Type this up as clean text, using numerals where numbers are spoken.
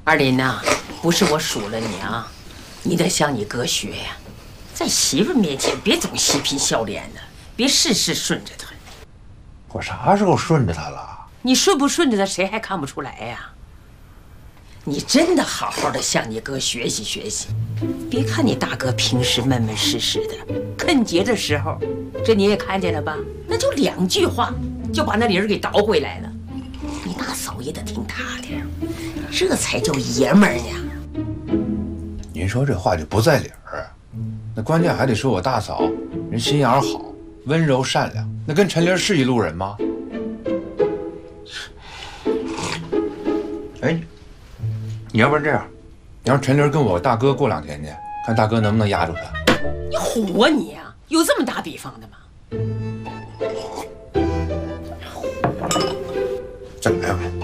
二林呐，不是我数了你啊，你得向你哥学呀，在媳妇面前别总嬉皮笑脸的，别事事顺着他。 我啥时候顺着他了？ 你顺不顺着他，谁还看不出来呀？你真的好好的向你哥学习学习，别看你大哥平时闷闷实实的，啃节的时候，这你也看见了吧？那就2句话就把那理儿给倒回来了。你大嫂也得听他的，这才叫爷们儿呢。 您说这话就不在理儿，那关键还得说我大嫂人心眼好，温柔善良，那跟陈玲是一路人吗？哎，你要不然这样，你让陈玲跟我大哥过2天去，看大哥能不能压住他。 你唬我你呀？有这么大比方的吗？ 再来回。